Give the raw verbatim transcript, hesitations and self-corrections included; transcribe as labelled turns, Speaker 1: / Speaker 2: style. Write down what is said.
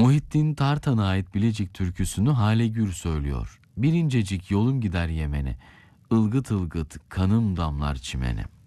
Speaker 1: Muhittin Tartan'a ait Bilecik türküsünü Hale Gür söylüyor. Bir incecik yolum gider Yemen'e, ılgıt ılgıt kanım damlar çimene.